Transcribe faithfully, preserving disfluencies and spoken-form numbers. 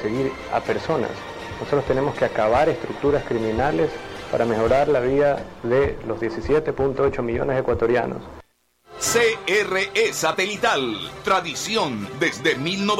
perseguir a personas. Nosotros tenemos que acabar estructuras criminales para mejorar la vida de los diecisiete punto ocho millones de ecuatorianos. C R E Satelital, tradición desde mil novecientos